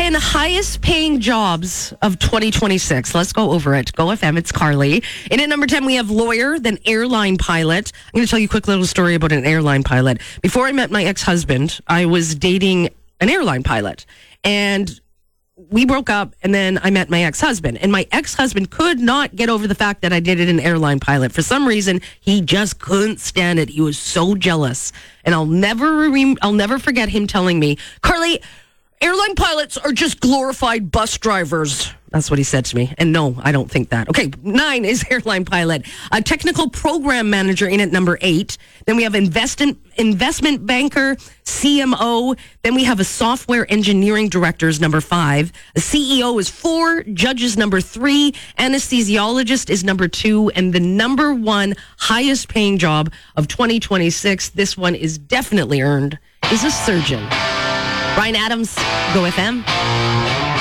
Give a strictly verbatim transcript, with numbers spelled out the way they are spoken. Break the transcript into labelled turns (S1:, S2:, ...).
S1: ten highest paying jobs of twenty twenty-six. Let's go over it. Go F M, it's Carly. And at number ten, we have lawyer, then airline pilot. I'm going to tell you a quick little story about an airline pilot. Before I met my ex-husband, I was dating an airline pilot. And we broke up, and then I met my ex-husband. And my ex-husband could not get over the fact that I dated an airline pilot. For some reason, he just couldn't stand it. He was so jealous. And I'll never, re- I'll never forget him telling me, Carly, airline pilots are just glorified bus drivers. That's what he said to me. And no, I don't think that. Okay, nine is airline pilot. A technical program manager in at number eight. Then we have investment investment banker, C M O. Then we have a software engineering director is number five. A C E O is four. Judge is number three. Anesthesiologist is number two. And the number one highest paying job of twenty twenty-six, this one is definitely earned, is a surgeon. Ryan Adams, Go F M.